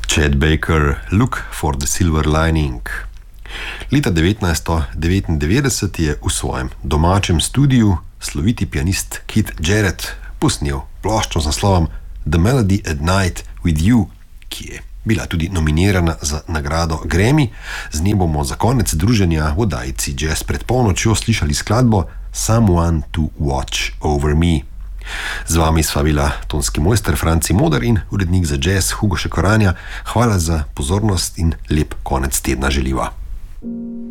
Chet Baker, Look for the Silver Lining. Leta 1999 je v svojem domačem studiu sloviti pianist Keith Jarrett posnel ploščo z naslovom The Melody at Night with You, ki je bila tudi nominirana za nagrado Grammy. Z nje bomo za konec druženja v oddaji Jazz pred polnočjo slišali skladbo Someone to Watch Over Me. Z vami sva bila tonski mojster Franci Moder in urednik za jazz Hugo Šekoranja. Hvala za pozornost in lep konec tedna želiva.